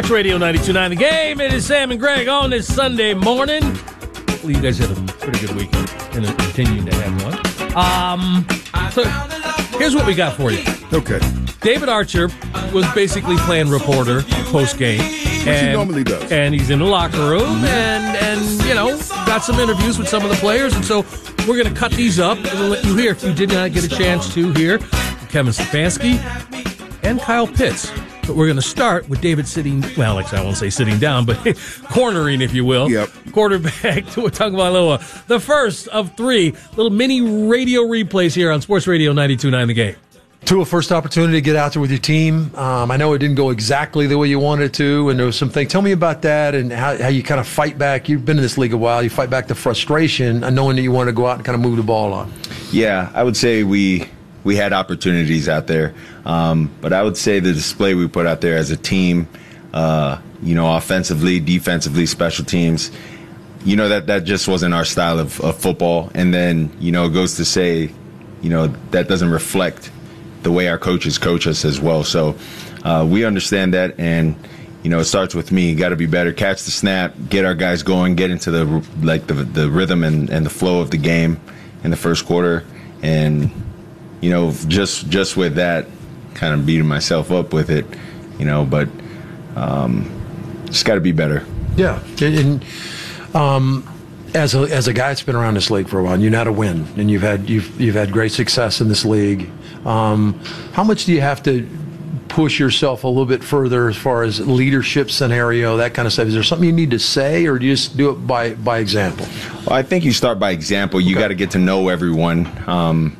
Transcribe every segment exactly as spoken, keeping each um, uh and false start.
Sports Radio ninety-two point nine The Game. It is Sam and Greg on this Sunday morning. Hopefully you guys had a pretty good weekend and are continuing to have one. Um, so here's what we got for you. Okay. David Archer was basically playing reporter post-game. Which and, he normally does. And he's in the locker room and, and, you know, got some interviews with some of the players. And so we're going to cut these up and we'll let you hear, if you did not get a chance to hear, Kevin Stefanski and Kyle Pitts. But we're going to start with David sitting, well, Alex, I won't say sitting down, but cornering, if you will. Yep. Quarterback Tua Tagovailoa. The first of three little mini radio replays here on Sports Radio ninety-two point nine The Game. Tua, first opportunity to get out there with your team. Um, I know it didn't go exactly the way you wanted it to, and there was some things. Tell me about that and how, how you kind of fight back. You've been in this league a while. You fight back the frustration, knowing that you want to go out and kind of move the ball on. Yeah, I would say we we had opportunities out there, um, but I would say the display we put out there as a team, uh, you know, offensively, defensively, special teams, you know, that, that just wasn't our style of, of football. And then, you know, it goes to say, you know, that doesn't reflect the way our coaches coach us as well. So uh, we understand that, and you know, it starts with me. Got to be better. Catch the snap, get our guys going, get into the like the the rhythm and, and the flow of the game in the first quarter, and you know, just just with that, kind of beating myself up with it, you know. But um, just got to be better. Yeah, and um, as a as a guy that's been around this league for a while, and you know how to win, and you've had you've you've had great success in this league. Um, how much do you have to push yourself a little bit further as far as leadership scenario, that kind of stuff? Is there something you need to say, or do you just do it by, by example? Well, I think you start by example. You okay. got to get to know everyone. Um,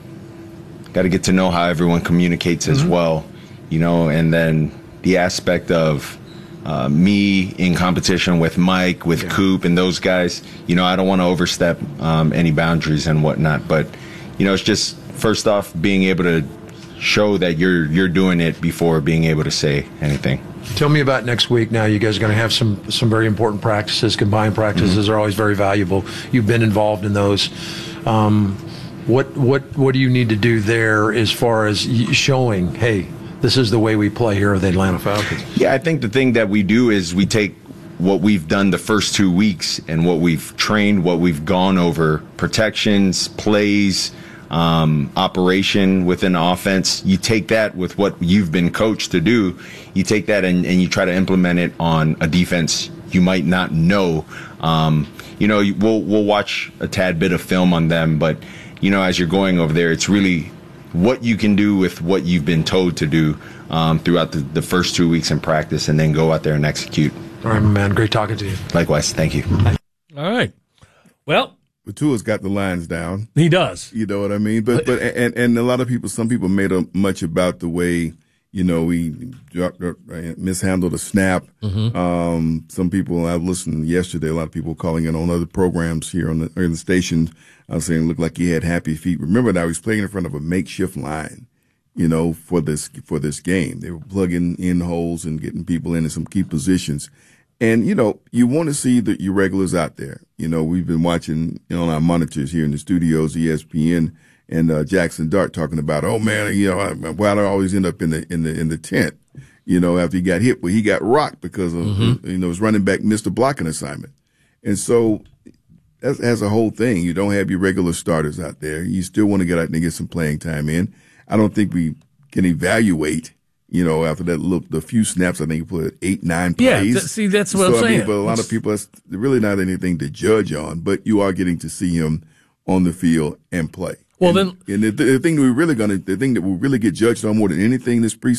got to get to know how everyone communicates as mm-hmm. well, you know, and then the aspect of uh, me in competition with Mike, with yeah. Coop, and those guys. You know, I don't want to overstep um, any boundaries and whatnot, but, you know, it's just, first off, being able to show that you're you're doing it before being able to say anything. Tell me about next week. Now, you guys are going to have some some very important practices. Combined practices mm-hmm. are always very valuable. You've been involved in those. Um, what what what do you need to do there as far as showing, hey, this is the way we play here with the Atlanta Falcons? Yeah, I think the thing that we do is we take what we've done the first two weeks and what we've trained, what we've gone over, protections, plays, Um, operation within the offense. You take that with what you've been coached to do, you take that and, and you try to implement it on a defense you might not know. Um, you know, we'll, we'll watch a tad bit of film on them, but, you know, as you're going over there, it's really what you can do with what you've been told to do um, throughout the, the first two weeks in practice, and then go out there and execute. All right, my man. Great talking to you. Likewise. Thank you. All right. Well, But Tua's got the lines down. He does. You know what I mean? But but and and a lot of people, some people made a, much about the way, you know, he dropped, uh, mishandled a snap. Mm-hmm. Um, some people, I listened yesterday, a lot of people calling in on other programs here on the, or in the station, I was saying it looked like he had happy feet. Remember now, he's playing in front of a makeshift line, you know, for this for this game. They were plugging in holes and getting people into some key positions. And, you know, you want to see the irregulars out there. You know, we've been watching, you know, on our monitors here in the studios, E S P N and uh, Jackson Dart talking about, oh, man, you know, why do I always end up in the in the, in the tent, you know, after he got hit? Well, he got rocked because, of, mm-hmm. you know, his running back missed a blocking assignment. And so that's, that's a whole thing. You don't have your regular starters out there. You still want to get out and get some playing time in. I don't think we can evaluate. You know, after that look, the few snaps, I think he put eight, nine plays. Yeah, th- see, that's what so, I'm I saying. Mean, but a lot of people, that's really not anything to judge on, but you are getting to see him on the field and play. Well, and, then. And the, the thing that we're really going to, the thing that will really get judged on more than anything this preseason